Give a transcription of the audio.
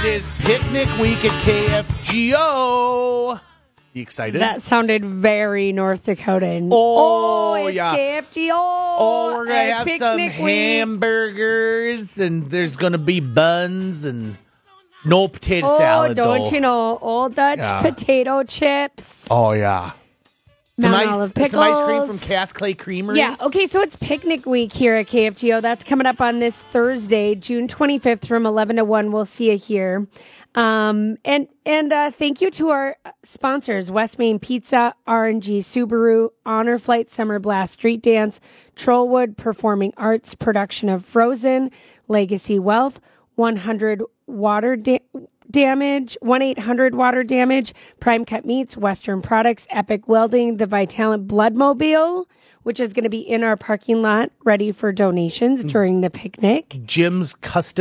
is picnic week at KFGO. You excited? That sounded very North Dakotan. Oh, it's yeah. KFGO. Oh, we're going to have some picnic week. hamburgers, and there's going to be buns and no potato salad, don't though. you know, Old Dutch potato chips. Oh, yeah. Some Olive pickles. Some ice cream from Cass Clay Creamery. Yeah, okay, so it's picnic week here at KFGO. That's coming up on this Thursday, June 25th from 11 to 1. We'll see you here. And thank you to our sponsors, West Main Pizza, RNG Subaru, Honor Flight Summer Blast Street Dance, Trollwood Performing Arts, production of Frozen, Legacy Wealth, 100 Water Damage, 1-800 Water Damage, Prime Cut Meats, Western Products, Epic Welding, the Vitalent Bloodmobile, which is going to be in our parking lot ready for donations during the picnic. Jim's Custom